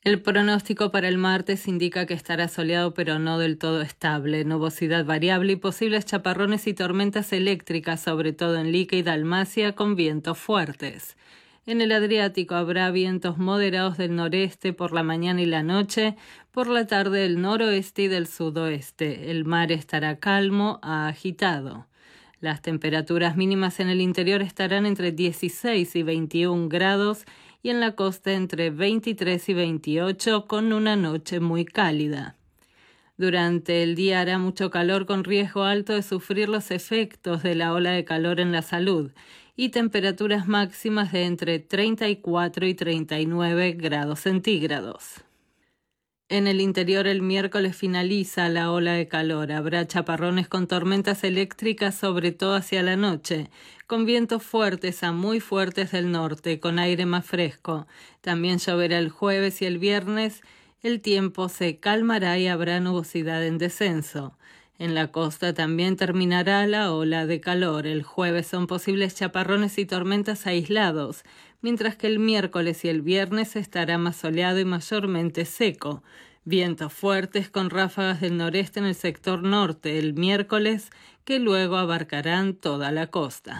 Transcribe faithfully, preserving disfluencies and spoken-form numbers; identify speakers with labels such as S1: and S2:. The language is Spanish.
S1: El pronóstico para el martes indica que estará soleado pero no del todo estable, nubosidad variable y posibles chaparrones y tormentas eléctricas, sobre todo en Lica y Dalmacia, con vientos fuertes. En el Adriático habrá vientos moderados del noreste por la mañana y la noche, por la tarde del noroeste y del sudoeste. El mar estará calmo a agitado. Las temperaturas mínimas en el interior estarán entre dieciséis y veintiún grados y en la costa entre veintitrés y veintiocho, con una noche muy cálida. Durante el día hará mucho calor con riesgo alto de sufrir los efectos de la ola de calor en la salud y temperaturas máximas de entre treinta y cuatro y treinta y nueve grados centígrados. En el interior el miércoles finaliza la ola de calor. Habrá chaparrones con tormentas eléctricas, sobre todo hacia la noche, con vientos fuertes a muy fuertes del norte, con aire más fresco. También lloverá el jueves y el viernes. El tiempo se calmará y habrá nubosidad en descenso. En la costa también terminará la ola de calor. El jueves son posibles chaparrones y tormentas aislados, mientras que el miércoles y el viernes estará más soleado y mayormente seco. Vientos fuertes con ráfagas del noreste en el sector norte el miércoles, que luego abarcarán toda la costa.